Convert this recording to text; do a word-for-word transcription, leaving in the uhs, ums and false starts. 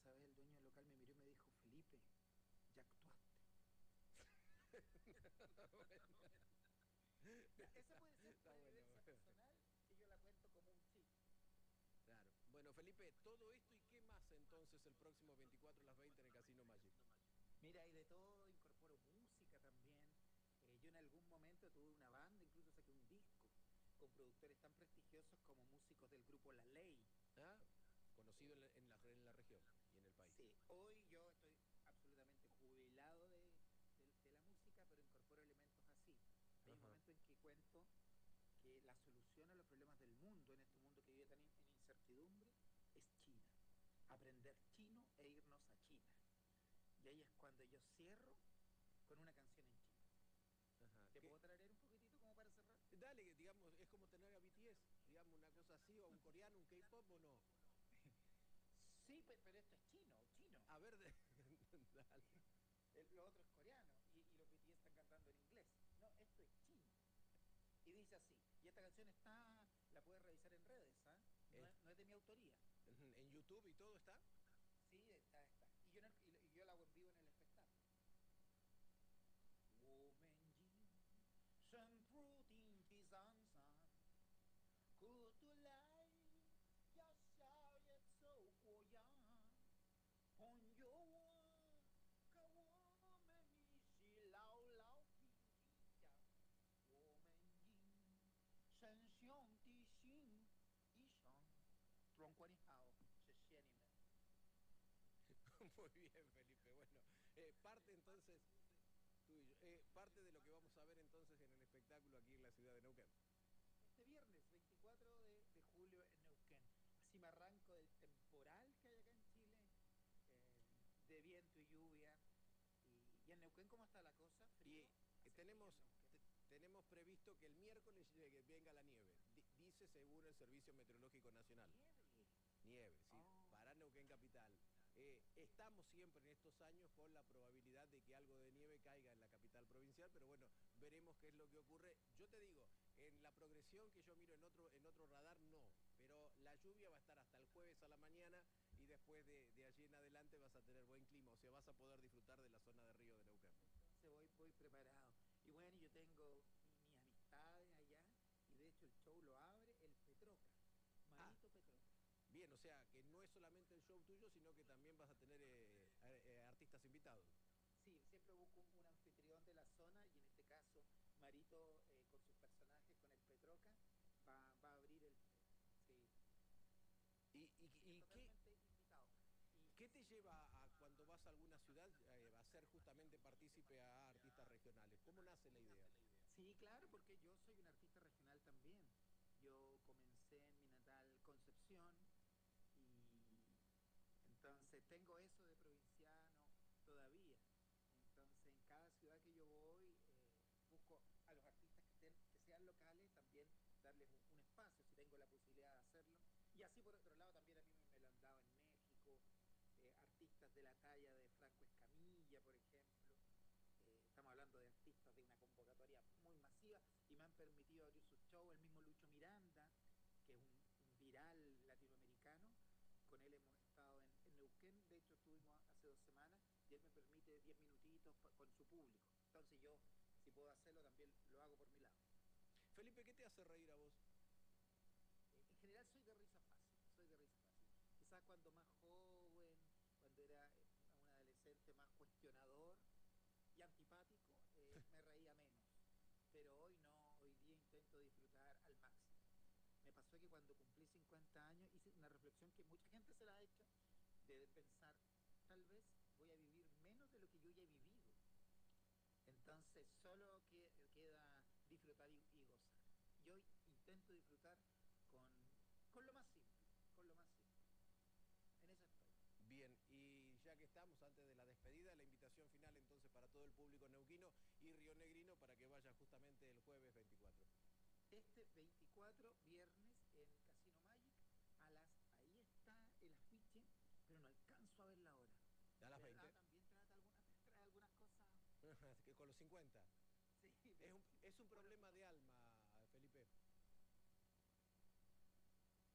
esa vez el dueño del local me miró y me dijo, Felipe, ya actuaste. Ya, esa puede ser Está una bueno. vivencia personal que yo la cuento como un chiste. Claro. Bueno, Felipe, todo esto y qué más entonces el próximo veinticuatro a las veinte en el Casino Magic. Mira, hay de todo, incorporo música también. Eh, yo en algún momento tuve una banda, incluso saqué un disco con productores tan prestigiosos como músicos del grupo La Ley. ¿Ah? Conocido en Eh, la, en, la, en la región y en el país. sí, hoy yo estoy absolutamente jubilado de, de, de la música, pero incorporo elementos así. Hay un Ajá. momento en que cuento que la solución a los problemas del mundo, en este mundo que vive tan in, en incertidumbre, es China. Aprender chino e irnos a China. Y ahí es cuando yo cierro con una canción en chino. Ajá. ¿Te ¿Qué? puedo traer un poquitito como para cerrar? Dale, digamos, es como tener a B T S, digamos, una cosa así, o un coreano, un K-pop o no. Sí, pero esto es chino, chino. A ver, de... dale. Lo otro es coreano y, y los B T S están cantando en inglés. No, esto es chino. Y dice así, y esta canción está, la puedes revisar en redes, ¿eh? No, es, no es de mi autoría. ¿En YouTube y todo está? Sí, está, está. Y yo, en el, y yo la hago en vivo en el espectáculo. 我们已身不定地上山，苦途来，要笑也走过呀。朋友我，可我们一起牢牢铭记下，我们应称兄弟心一生。中国你好，谢谢你们。 Muy bien, Felipe. Bueno, eh, parte entonces, tú y yo, eh, parte de lo que vamos a ver entonces en el espectáculo aquí en la ciudad de Neuquén. Este viernes veinticuatro de, de julio en Neuquén. Así me arranco del temporal que hay acá en Chile, eh, de viento y lluvia. Y, y en Neuquén, ¿cómo está la cosa? ¿Frío? Y ¿Hace frío en tenemos, Neuquén? tenemos previsto que el miércoles llegue, venga la nieve, D dice según el Servicio Meteorológico Nacional. Nieve. Nieve, sí, Oh. para Neuquén Capital. Eh, estamos siempre en estos años con la probabilidad de que algo de nieve caiga en la capital provincial, pero bueno, veremos qué es lo que ocurre. Yo te digo, en la progresión que yo miro en otro, en otro radar, no, pero la lluvia va a estar hasta el jueves a la mañana y después de, de allí en adelante vas a tener buen clima, o sea, vas a poder disfrutar de la zona de Río de Neuquén. Entonces voy, voy preparado. Y bueno, yo tengo mis mi amistades allá, y de hecho el show lo abre el Petroca, Ah, Marito Petroca. bien, o sea, que no es solamente el show tuyo, sino que también vas a tener eh, eh, artistas invitados. Sí, siempre busco un, un anfitrión de la zona, y en este caso Marito, eh, con sus personajes, con el Petroca, va, va a abrir el... Sí, ¿Y, y, sí, y qué, totalmente invitado. Y qué te lleva a cuando vas a alguna ciudad eh, a ser justamente partícipe a artistas regionales? ¿Cómo nace la idea? sí, claro, porque yo soy un artista regional también. Yo comencé en mi natal Concepción, y entonces tengo eso de provinciano todavía. Entonces en cada ciudad que yo voy, eh, busco a los artistas que, ten, que sean locales también darles un, un espacio si tengo la posibilidad de hacerlo. Y así por otro lado también a mí me, me lo han dado en México, eh, artistas de la talla de Franco Escamilla, por ejemplo. Eh, estamos hablando de artistas de una convocatoria muy masiva, y me han permitido abrir sus shows. El mismo Lucho Miranda, que es un, un viral latinoamericano, con él hemos estado en, en Neuquén. De hecho estuvimos hace dos semanas, y él me permite diez minutitos pa, con su público. Entonces yo, si puedo hacerlo, también lo hago por mi lado. Felipe, ¿qué te hace reír a vos? Eh, en general soy de risa fácil, soy de risa fácil. Quizás cuando más joven, cuando era eh, un adolescente más cuestionador y antipático, eh, me reía menos. Pero hoy no, hoy día intento disfrutar al máximo. Me pasó que cuando cumplí cincuenta años hice una reflexión que mucha gente se la ha hecho, de pensar, tal vez voy a vivir menos de lo que yo ya he vivido. Entonces solo que, queda disfrutar y, y gozar. Y hoy intento disfrutar con, con lo más simple, con lo más simple. En eso estoy. Bien, y ya que estamos antes de la despedida, la invitación final entonces para todo el público neuquino y rionegrino para que vaya justamente el jueves veinticuatro. Este veinticuatro, viernes, en Casino Magic, a las, ahí está el afiche, pero no alcanzo a ver la hora. ¿A las ¿Verdad? veinte? También trae algunas, trae algunas cosas. Que con los cincuenta. Sí, Es pero un, es un bueno, problema de alma,